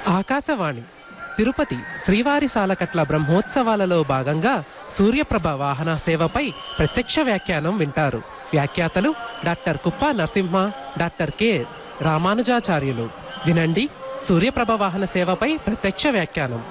ఆకాశవాణి తిరుపతి శ్రీవారి సాలకట్ల బ్రహ్మోత్సవాలలో భాగంగా సూర్యప్రభ వాహన సేవపై ప్రత్యక్ష వ్యాఖ్యానం వింటారు. వ్యాఖ్యాతలు డాక్టర్ కుప్ప నరసింహ, డాక్టర్ కె రామానుజాచార్యులు. వినండి సూర్యప్రభ వాహన సేవపై ప్రత్యక్ష వ్యాఖ్యానం.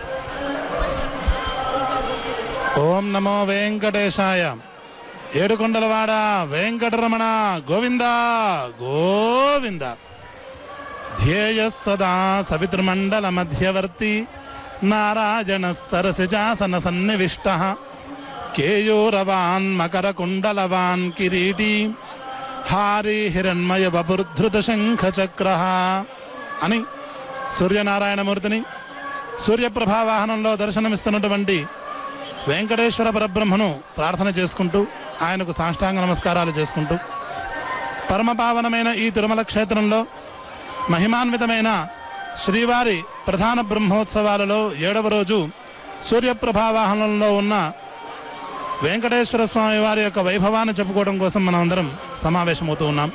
ఓం నమో వెంకటేశాయ. ఏడుకొండలవాడ వెంకటరమణ గోవింద గోవింద. ధ్యేయ సదా సవితృమండల మధ్యవర్తి నారాయణ సరసిజాసన సన్నివిష్ట కేయూరవాన్ మకర కుండలవాన్ కిరీటి హారి హిరణ్మయ వపుర్ధృత శంఖ చక్ర అని సూర్యనారాయణమూర్తిని సూర్యప్రభా వాహనంలో దర్శనమిస్తున్నటువంటి వెంకటేశ్వర పరబ్రహ్మను ప్రార్థన చేసుకుంటూ ఆయనకు సాష్టాంగ నమస్కారాలు చేసుకుంటూ పరమపావనమైన ఈ తిరుమల క్షేత్రంలో మహిమాన్వితమైన శ్రీవారి ప్రధాన బ్రహ్మోత్సవాలలో 7వ రోజు సూర్యప్రభా వాహనంలో ఉన్న వెంకటేశ్వర స్వామి వారి యొక్క వైభవాన్ని చెప్పుకోవడం కోసం మనం అందరం సమావేశమవుతూ ఉన్నాం.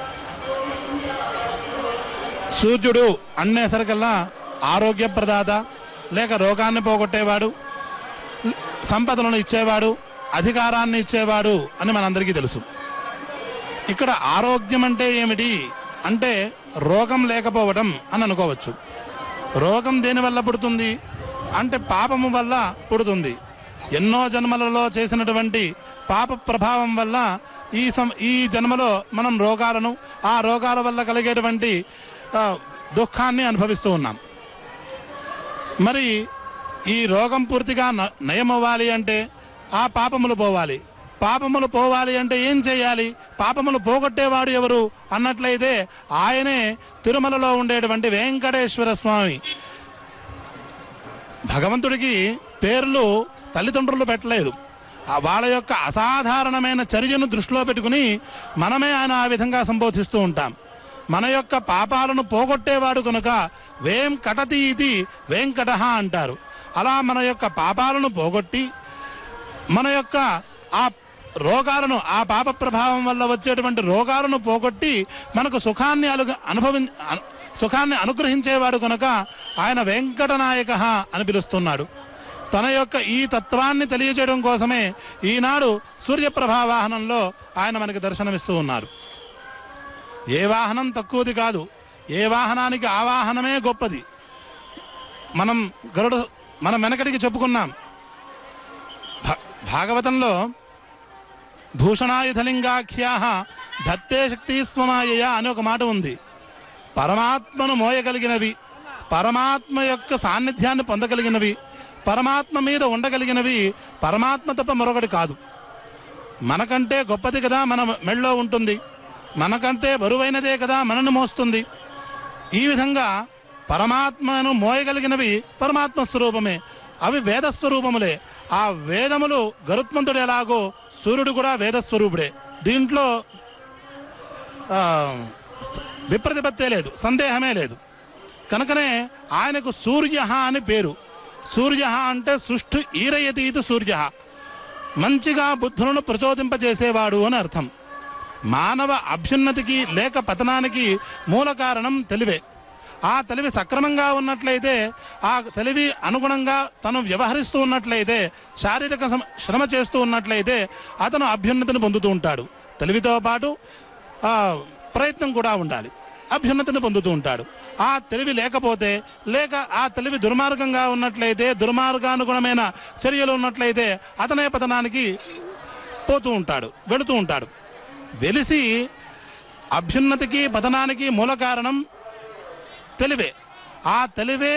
సూర్యుడు అనేసరికల్లా ఆరోగ్యప్రదాత, లేక రోగాన్ని పోగొట్టేవాడు, సంపదలను ఇచ్చేవాడు, అధికారాన్ని ఇచ్చేవాడు అని మనందరికీ తెలుసు. ఇక్కడ ఆరోగ్యం అంటే ఏమిటి అంటే రోగం లేకపోవడం అని అనుకోవచ్చు. రోగం దేనివల్ల పుడుతుంది అంటే పాపము వల్ల పుడుతుంది. ఎన్నో జన్మలలో చేసినటువంటి పాప ప్రభావం వల్ల ఈ జన్మలో మనం రోగాలను, ఆ రోగాల వల్ల కలిగేటువంటి దుఃఖాన్ని అనుభవిస్తూ ఉన్నాం. మరి ఈ రోగం పూర్తిగా నయమవ్వాలి అంటే ఆ పాపములు పోవాలి. పాపములు పోవాలి అంటే ఏం చేయాలి? పాపములు పోగొట్టేవాడు ఎవరు అన్నట్లయితే ఆయనే తిరుమలలో ఉండేటువంటి వెంకటేశ్వర స్వామి. భగవంతుడికి పేర్లు తల్లిదండ్రులు పెట్టలేదు. వాళ్ళ యొక్క అసాధారణమైన చర్యను దృష్టిలో పెట్టుకుని మనమే ఆయన ఆ విధంగా సంబోధిస్తూ ఉంటాం. మన యొక్క పాపాలను పోగొట్టేవాడు కనుక వేం కటతి ఇది వెంకట అంటారు. అలా మన యొక్క పాపాలను పోగొట్టి మన యొక్క ఆ రోగాలను, ఆ పాప ప్రభావం వల్ల వచ్చేటువంటి రోగాలను పోగొట్టి మనకు సుఖాన్ని అనుగ్రహించేవాడు కనుక ఆయన వెంకటనాయక అని పిలుస్తున్నాడు. తన యొక్క ఈ తత్వాన్ని తెలియజేయడం కోసమే ఈనాడు సూర్యప్రభా వాహనంలో ఆయన మనకి దర్శనమిస్తూ ఉన్నారు. ఏ వాహనం తక్కువది కాదు, ఏ వాహనానికి ఆ వాహనమే గొప్పది. మనం వెనకటికి చెప్పుకున్నాం. భాగవతంలో భూషణాయుధలింగాఖ్యాహ ధత్తే శక్తి స్వమాయ అని ఒక మాట ఉంది. పరమాత్మను మోయగలిగినవి, పరమాత్మ యొక్క సాన్నిధ్యాన్ని పొందగలిగినవి, పరమాత్మ మీద ఉండగలిగినవి పరమాత్మ తప్ప మరొకటి కాదు. మనకంటే గొప్పది కదా మన మెళ్ళో ఉంటుంది, మనకంటే బరువైనదే కదా మనను మోస్తుంది. ఈ విధంగా పరమాత్మను మోయగలిగినవి పరమాత్మ స్వరూపమే. అవి వేదస్వరూపములే. ఆ వేదములు గరుత్మంతుడు ఎలాగో సూర్యుడు కూడా వేదస్వరూపుడే. దీంట్లో విప్రతిపత్తే లేదు, సందేహమే లేదు. కనుకనే ఆయనకు సూర్య అని పేరు. సూర్య అంటే సృష్టి ఈరయతీతి సూర్య, మంచిగా బుద్ధులను ప్రచోదింపజేసేవాడు అని అర్థం. మానవ అభ్యున్నతికి లేక పతనానికి మూల కారణం తెలివే. ఆ తెలివి సక్రమంగా ఉన్నట్లయితే, ఆ తెలివి అనుగుణంగా తను వ్యవహరిస్తూ ఉన్నట్లయితే, శారీరక శ్రమ చేస్తూ ఉన్నట్లయితే అతను అభ్యున్నతిని పొందుతూ ఉంటాడు. తెలివితో పాటు ప్రయత్నం కూడా ఉండాలి, అభ్యున్నతిని పొందుతూ ఉంటాడు. ఆ తెలివి లేకపోతే, లేక ఆ తెలివి దుర్మార్గంగా ఉన్నట్లయితే, దుర్మార్గానుగుణమైన చర్యలు ఉన్నట్లయితే అతనే పతనానికి పోతూ ఉంటాడు, వెళుతూ ఉంటాడు. వెలిసి అభ్యున్నతికి పతనానికి మూల కారణం తెలివే. ఆ తెలివే